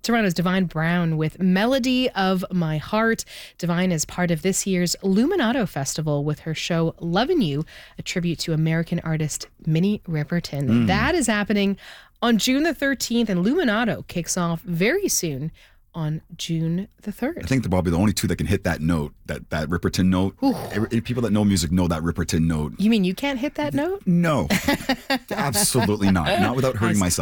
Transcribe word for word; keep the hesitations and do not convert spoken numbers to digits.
Toronto's Divine Brown with Melody of My Heart. Divine is part of this year's Luminato Festival with her show Lovin' You, a tribute to American artist Minnie Riperton. Mm. That is happening on June the thirteenth, and Luminato kicks off very soon on June the third. I think they're probably the only two that can hit that note, that, that Riperton note. Every, people that know music know that Riperton note. You mean you can't hit that note? No, absolutely not. Not without hurting myself.